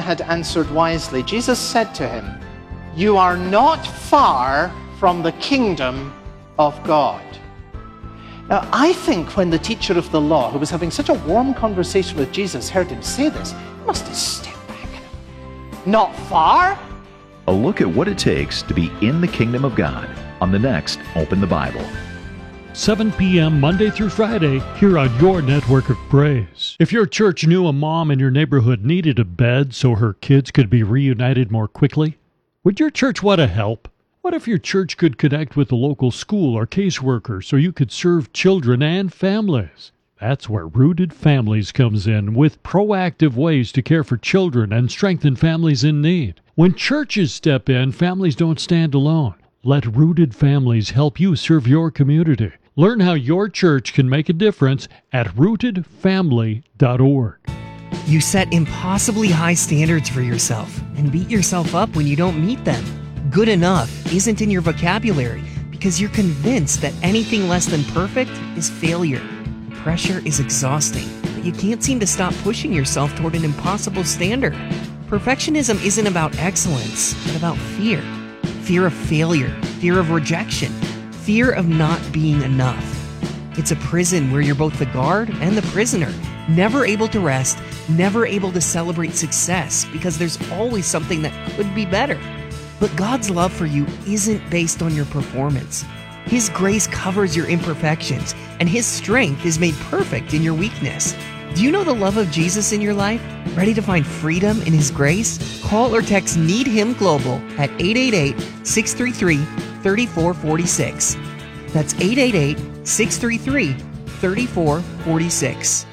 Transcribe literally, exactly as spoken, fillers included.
had answered wisely, Jesus said to him, "You are not far from the kingdom of God." Now, I think when the teacher of the law, who was having such a warm conversation with Jesus, heard him say this, he must have stepped back at him. Not far? A look at what it takes to be in the kingdom of God on the next Open the Bible. seven p.m. Monday through Friday here on your network of praise. If your church knew a mom in your neighborhood needed a bed so her kids could be reunited more quickly, would your church want to help? What if your church could connect with the local school or caseworker so you could serve children and families? That's where Rooted Families comes in with proactive ways to care for children and strengthen families in need. When churches step in, families don't stand alone. Let Rooted Families help you serve your community. Learn how your church can make a difference at rooted family dot org. You set impossibly high standards for yourself and beat yourself up when you don't meet them. Good enough isn't in your vocabulary because you're convinced that anything less than perfect is failure. The pressure is exhausting, but you can't seem to stop pushing yourself toward an impossible standard. Perfectionism isn't about excellence, but about fear. Fear of failure, fear of rejection, fear of not being enough. It's a prison where you're both the guard and the prisoner, never able to rest, never able to celebrate success because there's always something that could be better. But God's love for you isn't based on your performance. His grace covers your imperfections, and His strength is made perfect in your weakness. Do you know the love of Jesus in your life? Ready to find freedom in His grace? Call or text Need Him Global at eight eight eight, six three three, three four four six. That's eight eight eight, six three three, three four four six.